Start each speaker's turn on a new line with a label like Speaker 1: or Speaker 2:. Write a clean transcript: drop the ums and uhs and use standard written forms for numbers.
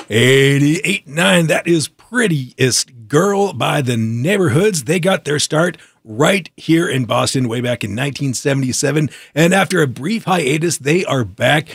Speaker 1: 88.9, that is Prettiest Girl by the Neighborhoods. They got their start right here in Boston way back in 1977. And after a brief hiatus, they are back